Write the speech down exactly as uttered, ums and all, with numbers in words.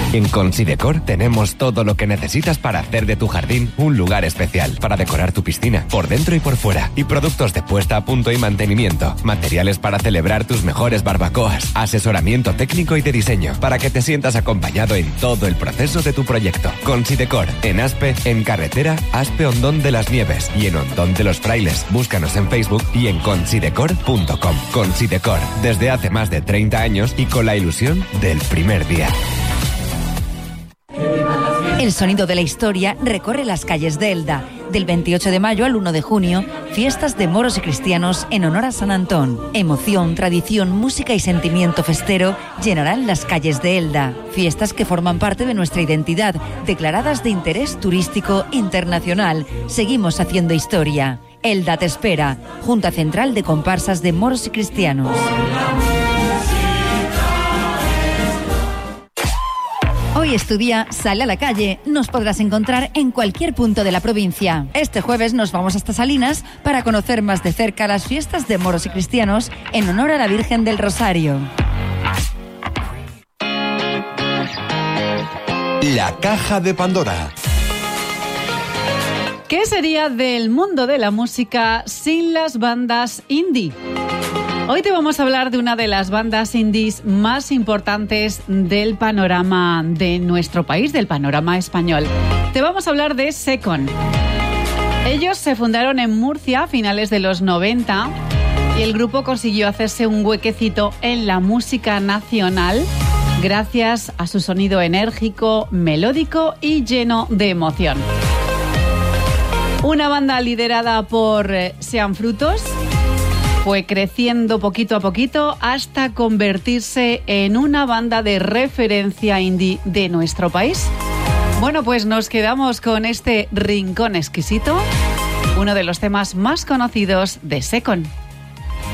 En Considecor tenemos todo lo que necesitas para hacer de tu jardín un lugar especial, para decorar tu piscina, por dentro y por fuera, y productos de puesta a punto y mantenimiento, materiales para celebrar tus mejores barbacoas, asesoramiento técnico y de diseño, para que te sientas acompañado en todo el proceso de tu proyecto. Considecor, en Aspe, en carretera Aspe Hondón de las Nieves y en Hondón de los Frailes. Búscanos en Facebook y en considecor punto com. Considecor, desde hace más de treinta años y con la ilusión del primer día. El sonido de la historia recorre las calles de Elda. Del veintiocho de mayo al uno de junio, fiestas de moros y cristianos en honor a San Antón. Emoción, tradición, música y sentimiento festero llenarán las calles de Elda. Fiestas que forman parte de nuestra identidad, declaradas de interés turístico internacional. Seguimos haciendo historia. Elda te espera, Junta Central de Comparsas de Moros y Cristianos. Hoy es tu día, sale a la calle. Nos podrás encontrar en cualquier punto de la provincia. Este jueves nos vamos hasta Salinas para conocer más de cerca las fiestas de moros y cristianos en honor a la Virgen del Rosario. La caja de Pandora. ¿Qué sería del mundo de la música sin las bandas indie? Hoy te vamos a hablar de una de las bandas indies más importantes del panorama de nuestro país, del panorama español. Te vamos a hablar de Secon. Ellos se fundaron en Murcia a finales de los noventa y el grupo consiguió hacerse un huequecito en la música nacional gracias a su sonido enérgico, melódico y lleno de emoción. Una banda liderada por Sean Frutos fue creciendo poquito a poquito hasta convertirse en una banda de referencia indie de nuestro país. Bueno, pues nos quedamos con este Rincón Exquisito, uno de los temas más conocidos de Secon.